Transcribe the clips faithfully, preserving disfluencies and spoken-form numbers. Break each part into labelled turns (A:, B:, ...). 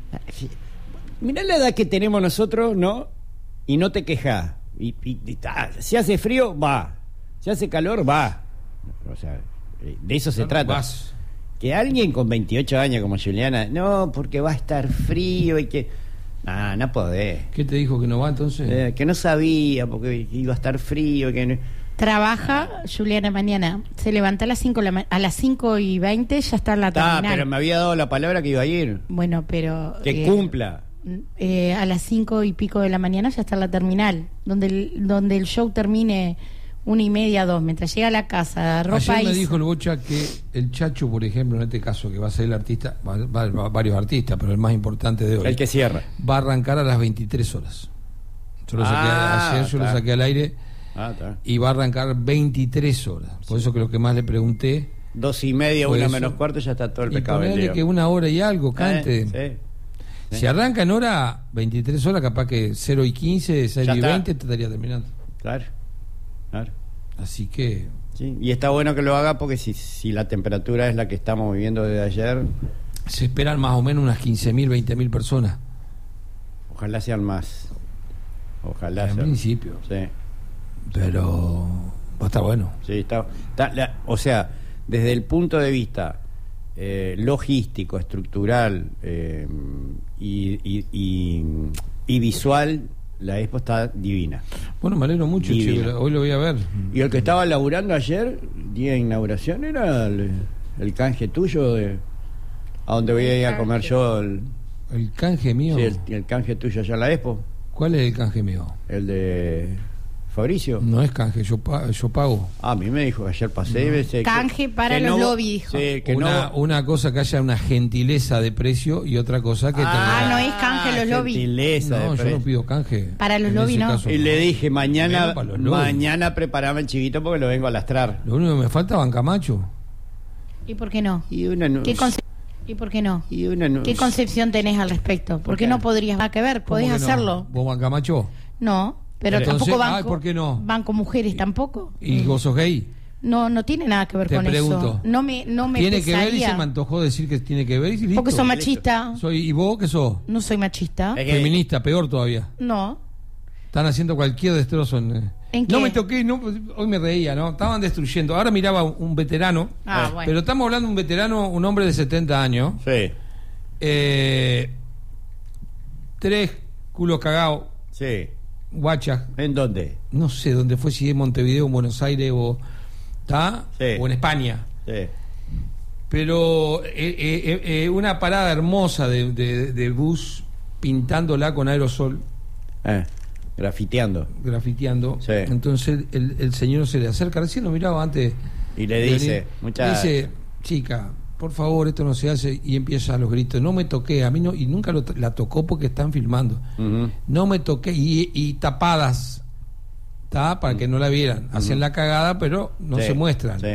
A: Mirá la edad que tenemos nosotros, ¿no? Y no te quejás. Y, y, y ah, si hace frío, va. Si hace calor, va. O sea, de eso se trata. Vas. Que alguien con veintiocho años como Juliana, no, porque va a estar frío y que... Ah, no podés.
B: ¿Qué te dijo que no va entonces?
A: Eh, que no sabía, porque iba a estar frío, que no...
C: Trabaja, ah. Juliana, mañana. Se levanta a las cinco, a las cinco y veinte ya está en la terminal.
A: Ah, pero me había dado la palabra que iba a ir.
C: Bueno, pero...
A: Que
C: eh,
A: cumpla.
C: Eh, a las cinco y pico de la mañana ya está en la terminal. Donde el, donde el show termine una y media, dos. Mientras llega a la casa, ropa...
B: Ayer me
C: y...
B: dijo el Bocha que el Chacho, por ejemplo, en este caso, que va a ser el artista, va, va, va, varios artistas, pero el más importante de hoy...
A: El que cierra.
B: Va a arrancar a las veintitrés horas. Yo lo saqué,
A: ah,
B: ayer yo lo saqué al aire...
A: Ah, está.
B: Y va a arrancar veintitrés horas. Por
A: sí.
B: eso que lo que más le pregunté,
A: dos y media, una eso. menos cuarto, ya está todo el pecado.
B: Y ponerle que una hora y algo cante.
A: Eh, sí.
B: Si arranca en hora, veintitrés horas, capaz que cero y quince, cero y veinte te estaría terminando.
A: Claro, claro.
B: Así que...
A: Sí. Y está bueno que lo haga porque si, si la temperatura es la que estamos viviendo desde ayer...
B: Se esperan más o menos unas quince mil, veinte mil personas.
A: Ojalá sean más. Ojalá
B: en
A: sean.
B: principio.
A: Sí.
B: Pero va a estar bueno.
A: Sí, está, está la, o sea, desde el punto de vista eh, logístico, estructural eh, y, y, y, y visual, la expo está divina.
B: Bueno, me alegro mucho, che, hoy lo voy a ver.
A: Y el que estaba laburando ayer, día de inauguración, era el, el canje tuyo de a donde voy a ir a comer yo. El,
B: ¿El canje mío?
A: Sí, el, el canje tuyo allá en la expo.
B: ¿Cuál es el canje mío?
A: El de... Fabricio.
B: No es canje, yo, pa yo pago.
A: Ah, a mí me dijo que ayer pasé y
C: no. Canje que, para que los no, lobbies, dijo.
A: Sí, que
B: una,
A: no...
B: una cosa que haya una gentileza de precio y otra cosa que...
C: Ah, tenga... no es canje los lobbies.
A: Gentileza
B: no,
A: de
B: yo
A: precio.
B: no pido canje.
C: Para los lobbies no.
B: Caso,
A: y
B: no.
A: le dije, mañana mañana preparame el chivito porque lo vengo a lastrar.
B: Lo único que me falta es Bancamacho.
C: ¿Y por qué no?
A: Y una no...
C: ¿Qué conce... ¿Y por qué no?
A: Y una no...
C: ¿Qué concepción tenés al respecto? ¿Por, ¿Por qué no podrías nada que ver? ¿Podés hacerlo?
B: No? ¿Vos Bancamacho?
C: No. Pero
B: Entonces,
C: tampoco banco,
B: ay, ¿por qué no?
C: Banco mujeres tampoco.
B: ¿Y vos sos gay?
C: No, no tiene nada que ver
B: Te
C: con
B: pregunto.
C: eso. No me, no me
B: Tiene
C: pesaría.
B: que ver y se me antojó decir que tiene que ver y listo.
C: Porque soy machista.
B: Soy, ¿y vos qué sos?
C: No soy machista.
A: Es que...
B: Feminista, peor todavía.
C: No.
B: Están haciendo cualquier destrozo. En,
C: ¿En qué?
B: No me toqué, no, hoy me reía, ¿no? Estaban destruyendo. Ahora miraba un veterano.
C: Ah, eh, bueno.
B: Pero estamos hablando de un veterano, un hombre de setenta años.
A: Sí.
B: Eh, tres culos cagados.
A: Sí.
B: Guachas.
A: ¿En dónde?
B: No sé dónde fue, si en Montevideo, en Buenos Aires o, ¿tá?
A: Sí.
B: O en España.
A: Sí.
B: Pero eh, eh, eh, una parada hermosa de, de, de bus pintándola con aerosol.
A: Eh, grafiteando.
B: Grafiteando.
A: Sí.
B: Entonces el, el señor se le acerca, recién lo miraba antes.
A: Y le dice, mucha...
B: dice, chica, por favor, esto no se hace, y empieza los gritos, no me toqué, a mí no, y nunca lo, la tocó porque están filmando,
A: uh-huh.
B: no me toqué, y, y tapadas, ¿tá? Para uh-huh. que no la vieran, uh-huh. hacen la cagada, pero no
A: sí,
B: se muestran.
A: Sí.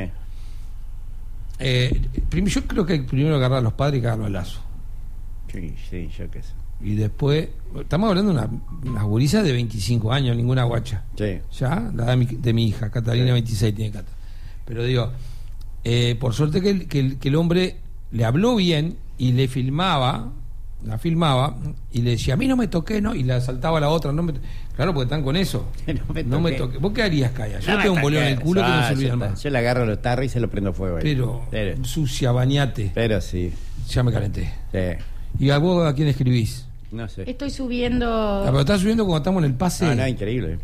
B: Eh, prim- yo creo que hay primero agarrar a los padres y cagarlo al lazo.
A: Sí, sí, yo qué sé.
B: Y después, estamos hablando de una, una gurisa de veinticinco años, ninguna guacha.
A: Sí.
B: Ya, la de mi, de mi hija, Catalina, sí. veintiséis tiene Cata. Pero digo, eh, por suerte que el, que, el, que el hombre le habló bien y le filmaba, la filmaba y le decía, a mí no me toqué, ¿no? Y la saltaba a la otra, no me to-". Claro, porque están con eso.
A: no me
B: no me toqué. ¿Vos qué harías, Calla? Yo no tengo un boleo en el culo ah, que no se olvida más.
A: Yo le agarro los tarros y se lo prendo fuego ahí.
B: Pero, Pero, sucia, bañate.
A: Pero sí.
B: Ya me calenté.
A: Sí.
B: ¿Y a vos a quién escribís?
A: No sé.
C: Estoy subiendo...
B: Ah, pero estás subiendo cuando estamos en el pase.
A: Ah, no, increíble.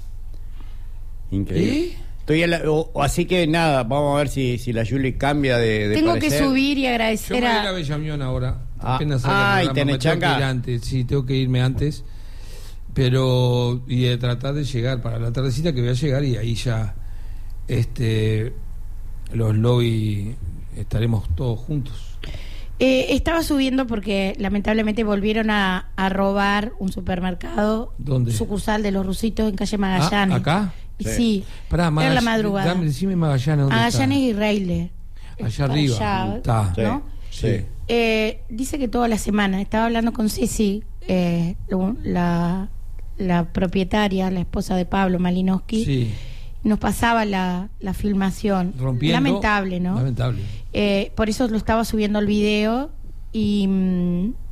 A: Increíble.
B: ¿Eh?
A: Estoy en la, o, o así que nada, vamos a ver si, si la Julie cambia de, de
C: Tengo
A: parecer.
C: que subir y agradecer
B: Yo me voy
C: a...
B: a ir a Bellamión ahora.
A: Ah,
B: Apenas
A: ah,
B: salga
A: y tenés
B: me tengo que
A: changa.
B: ir antes. Sí, tengo que irme antes. Pero, y de tratar de llegar para la tardecita que voy a llegar y ahí ya este los lobby estaremos todos juntos.
C: Eh, estaba subiendo porque lamentablemente volvieron a, a robar un supermercado.
B: ¿Dónde?
C: Sucursal de los Rusitos en calle Magallanes.
B: ¿Ah, acá?
C: Sí. sí.
B: Pará,
C: Magallanes, era la madrugada.
B: Dame, decime Magallanes. ¿Dónde
C: Magallanes
B: está?
C: y Reile.
B: Allá arriba.
C: Allá,
B: está.
C: ¿no?
B: Sí. sí.
C: Eh, dice que toda la semana. Estaba hablando con Ceci, eh, la, la propietaria, la esposa de Pablo Malinowski.
B: Sí.
C: Nos pasaba la, la filmación.
B: Rompiendo,
C: lamentable, ¿no?
B: Lamentable.
C: Eh, por eso lo estaba subiendo al video y,